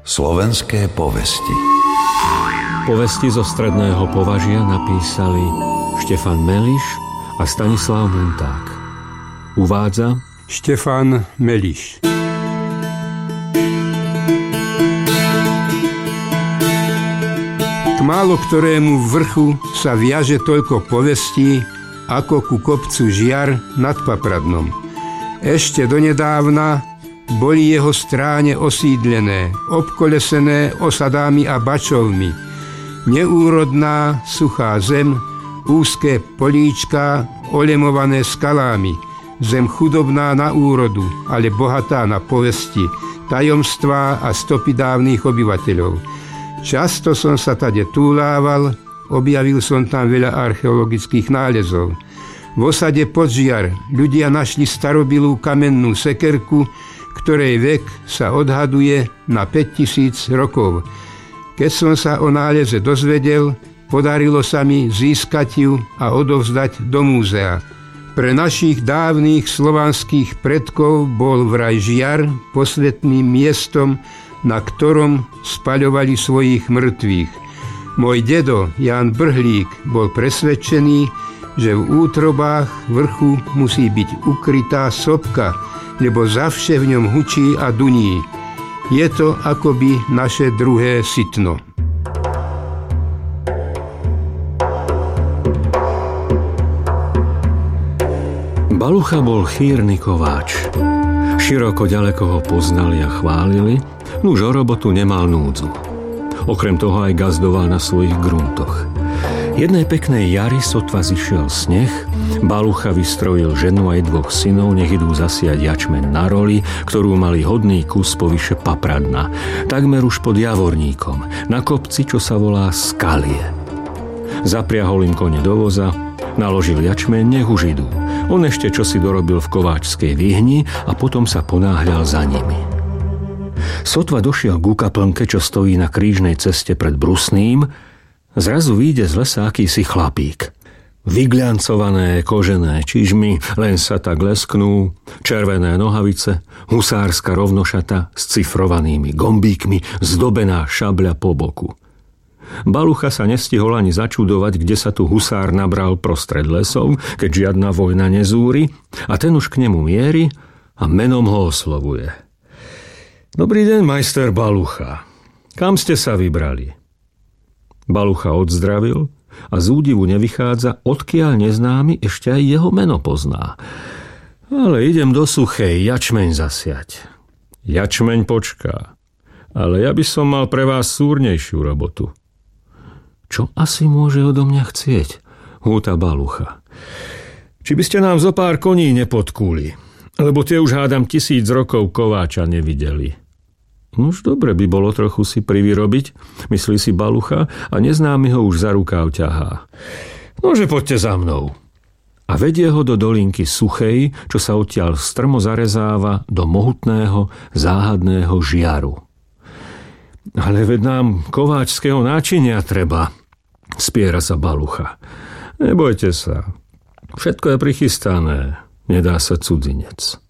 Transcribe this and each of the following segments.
Slovenské povesti. Povesti zo stredného považia napísali Štefan Meliš a Stanislav Munták. Uvádza Štefan Meliš. K málo ktorému vrchu sa viaže toľko povestí, ako ku kopcu Žiar nad Papradnom. Ešte donedávna boli jeho stráne osídlené, obkolesené osadami a bačovmi. Neúrodná, suchá zem, úzké políčka, olemované skalami. Zem chudobná na úrodu, ale bohatá na povesti, tajomstvá a stopy dávnych obyvateľov. Často som sa tade túlával, objavil som tam veľa archeologických nálezov. V osade Podžiar ľudia našli starobilú kamennú sekerku, ktorej vek sa odhaduje na 5000 rokov. Keď som sa o náleze dozvedel, podarilo sa mi získať ju a odovzdať do múzea. Pre našich dávnych slovanských predkov bol vraj Žiar posvätným miestom, na ktorom spaľovali svojich mŕtvych. Môj dedo Ján Brhlík bol presvedčený, že v útrobách vrchu musí byť ukrytá sopka, lebo zavše v ňom hučí a duní. Je to akoby naše druhé Sitno. Balucha bol chýrny kováč. Široko ďaleko ho poznali a chválili, nuž o robotu nemal núdzu. Okrem toho aj gazdoval na svojich gruntoch. Jednej peknej jary sotva zišiel sneh, Balucha vystrojil ženu aj 2 synov, nech idú zasiať jačmeň na roli, ktorú mali hodný kus povyše Papradna, takmer už pod Javorníkom, na kopci, čo sa volá Skalie. Zapriahol im kone do voza, naložil jačmeň, nech už idú. On ešte čosi dorobil v kováčskej výhni a potom sa ponáhľal za nimi. Sotva došiel ku kaplnke, čo stojí na krížnej ceste pred Brusným, zrazu vyjde z lesa akýsi chlapík. Vygľancované kožené čižmy len sa tak lesknú, červené nohavice, husárska rovnošata s cifrovanými gombíkmi, zdobená šabľa po boku. Balucha sa nestihol ani začudovať, kde sa tu husár nabral prostred lesov, keď žiadna vojna nezúri, a ten už k nemu mieri a menom ho oslovuje. Dobrý deň, majster Balucha. Kam ste sa vybrali? Balucha odzdravil a z údivu nevychádza, odkiaľ neznámy ešte aj jeho meno pozná. Ale idem do Suchej jačmeň zasiať. Jačmeň počká, ale ja by som mal pre vás súrnejšiu robotu. Čo asi môže odo mňa chcieť? Húta Balucha. Či by ste nám zo pár koní nepodkúli, lebo tie už hádam 1000 rokov kováča nevideli. Už dobre by bolo trochu si privyrobiť, myslí si Balucha a neznámy ho už za rukáv ťahá. Nože poďte za mnou. A vedie ho do dolinky Suchej, čo sa odtiaľ strmo zarezáva do mohutného, záhadného Žiaru. Ale veď nám kováčského náčinia treba, spiera sa Balucha. Nebojte sa, všetko je prichystané, nedá sa cudzinec.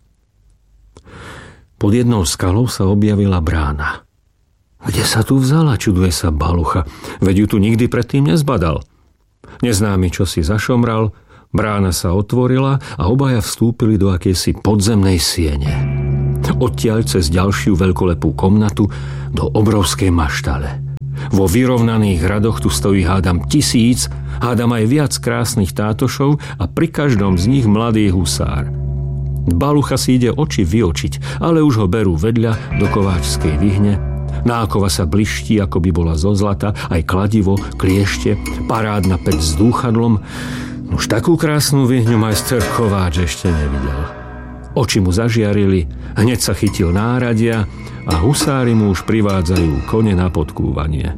Pod jednou skalou sa objavila brána. Kde sa tu vzala, čuduje sa Balucha, veď ju tu nikdy predtým nezbadal. Neznámy čo si zašomral, brána sa otvorila a obaja vstúpili do akejsi podzemnej siene. Odtiaľ cez ďalšiu veľkolepú komnatu do obrovskej maštale. Vo vyrovnaných radoch tu stojí hádam 1000, hádam aj viac krásnych tátošov a pri každom z nich mladý husár. Balucha si ide oči vyočiť, ale už ho berú vedľa do kováčskej výhne. Nákova sa bliští, ako by bola zo zlata, aj kladivo, kliešte, parádna päť s dúchadlom. Už takú krásnu výhňu majster kováč ešte nevidel. Oči mu zažiarili, hneď sa chytil náradia a husári mu už privádzajú kone na podkúvanie.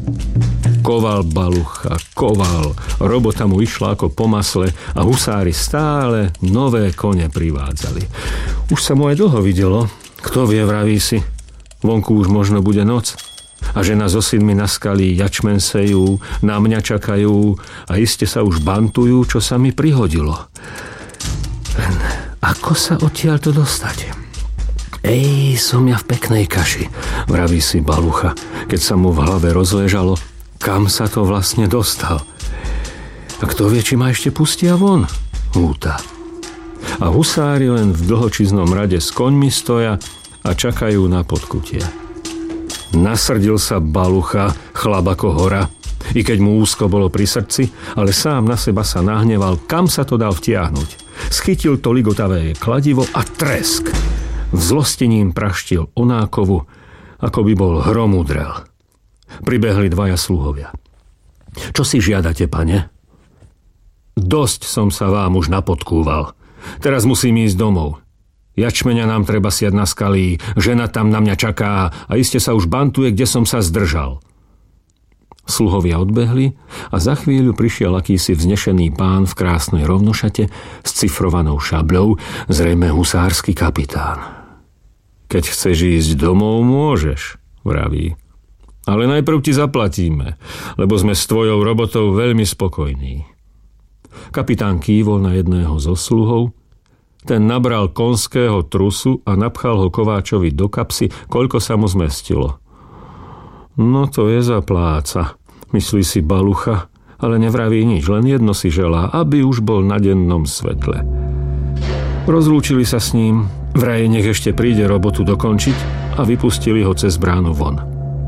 Koval Balucha, koval, robota mu išla ako po masle a husári stále nové kone privádzali. Už sa mu aj dlho videlo, kto vie, vraví si, vonku už možno bude noc a žena so synmi na skali jačmen sejú, na mňa čakajú a iste sa už bantujú, čo sa mi prihodilo. Len ako sa odtiaľto dostať? Ej, som ja v peknej kaši, vraví si Balucha, keď sa mu v hlave rozležalo, kam sa to vlastne dostal. A kto vie, či ma ešte pustia von, húta. A husári len v dlhočíznom rade s koňmi stoja a čakajú na podkutie. Nasrdil sa Balucha, chlap ako hora, i keď mu úzko bolo pri srdci, ale sám na seba sa nahneval, kam sa to dal vtiahnuť. Schytil to ligotavé kladivo a tresk. Vzlostením praštil onákovu, ako by bol hromudrel. Pribehli dvaja sluhovia. Čo si žiadate, pane? Dosť som sa vám už napodkúval. Teraz musím ísť domov. Jačmeňa nám treba siať na skalí, žena tam na mňa čaká a iste sa už bantuje, kde som sa zdržal. Sluhovia odbehli a za chvíľu prišiel akýsi vznešený pán v krásnej rovnošate s cifrovanou šabľou, zrejme husársky kapitán. Keď chceš ísť domov, môžeš, vraví. Ale najprv ti zaplatíme, lebo sme s tvojou robotou veľmi spokojní. Kapitán kývol na jedného zo sluhov, ten nabral konského trusu a napchal ho Kováčovi do kapsy, koľko sa mu zmestilo. No to je za pláca, myslí si Balucha, ale nevraví nič, len jedno si želá, aby už bol na dennom svetle. Rozlúčili sa s ním, vraj nech ešte príde robotu dokončiť a vypustili ho cez bránu von.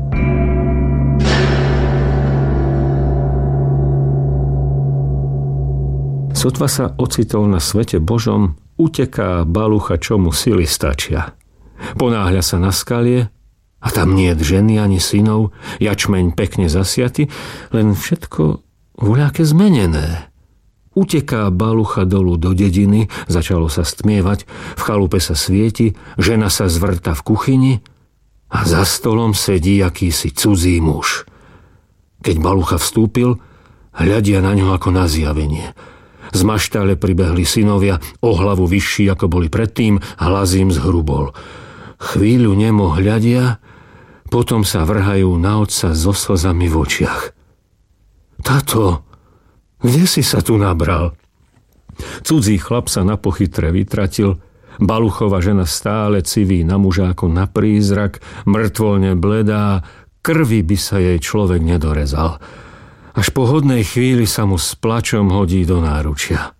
Sotva sa ocitol na svete Božom, uteká Balucha, čo mu sily stačia. Ponáhľa sa na skalie a tam niet ženy ani synov, jačmeň pekne zasiaty, len všetko voľaké zmenené. Uteká Balucha dolu do dediny, začalo sa stmievať, v chalupe sa svieti, žena sa zvrta v kuchyni a za stolom sedí akýsi cudzí muž. Keď Balucha vstúpil, hľadia na ňo ako na zjavenie. Z maštále pribehli synovia, o hlavu vyšší ako boli predtým, hlas im zhrubol. Chvíľu nemo hľadia, potom sa vrhajú na otca so slzami v očiach. Tato, kde si sa tu nabral? Cudzí chlap sa na pochytre vytratil, Baluchova žena stále civí na muža ako na prízrak, mŕtvolne bledá, krvi by sa jej človek nedorezal. Až po hodnej chvíli sa mu s plačom hodí do náručia.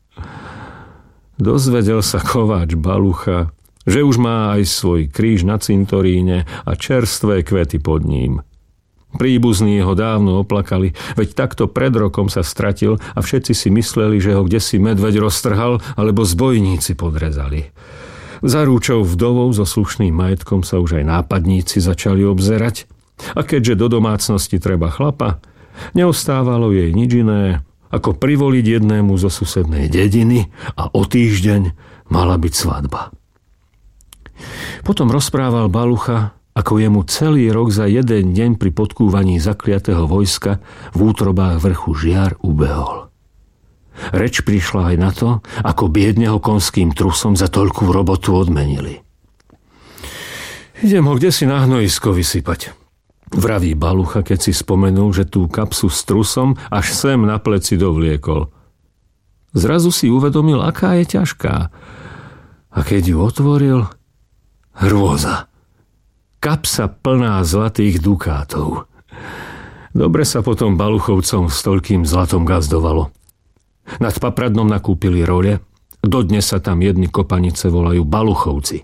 Dozvedel sa Kováč Balucha, že už má aj svoj kríž na cintoríne a čerstvé kvety pod ním. Príbuzní ho dávno oplakali, veď takto pred rokom sa stratil a všetci si mysleli, že ho kdesi medveď roztrhal alebo zbojníci podrezali. Za rúčou vdovou so slušným majetkom sa už aj nápadníci začali obzerať a keďže do domácnosti treba chlapa, neostávalo jej nič iné, ako privoliť jednému zo susednej dediny a o týždeň mala byť svadba. Potom rozprával Balucha, ako jemu celý rok za jeden deň pri podkúvaní zakliatého vojska v útrobách vrchu Žiar ubehol. Reč prišla aj na to, ako biedneho konským trusom za toľkú robotu odmenili. Idem ho kdesi na hnojisko vysypať, vraví Balucha, keď si spomenul, že tú kapsu s trusom až sem na pleci dovliekol. Zrazu si uvedomil, aká je ťažká. A keď ju otvoril, hrôza. Kapsa plná zlatých dukátov. Dobre sa potom Baluchovcom s toľkým zlatom gazdovalo. Nad Papradnom nakúpili role, dodnes sa tam jedni kopanice volajú Baluchovci.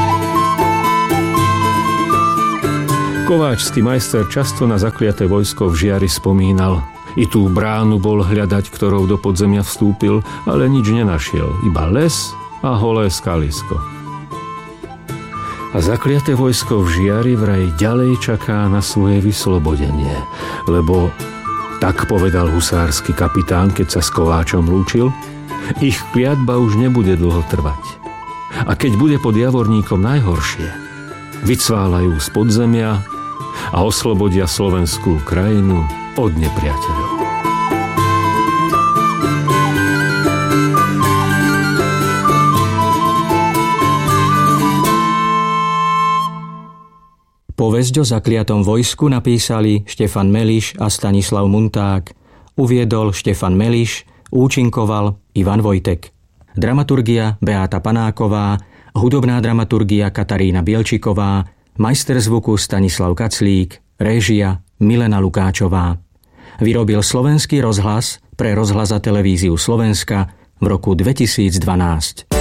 Kováčský majster často na zakliaté vojsko v Žiari spomínal. I tú bránu bol hľadať, ktorou do podzemia vstúpil, ale nič nenašiel, iba les a holé skalisko. A zakliaté vojsko v Žiari vraj ďalej čaká na svoje vyslobodenie, lebo, tak povedal husársky kapitán, keď sa s Kováčom lúčil, ich kliatba už nebude dlho trvať. A keď bude pod Javorníkom najhoršie, vycválajú z podzemia a oslobodia slovenskú krajinu od nepriateľov. Povesť o zakliatom vojsku napísali Štefan Meliš a Stanislav Munták. Uviedol Štefan Meliš, účinkoval Ivan Vojtek. Dramaturgia Beáta Panáková hudobná dramaturgia Katarína Bielčiková, majster zvuku Stanislav Kaclík, réžia Milena Lukáčová. Vyrobil Slovenský rozhlas pre Rozhlas a televíziu Slovenska v roku 2012.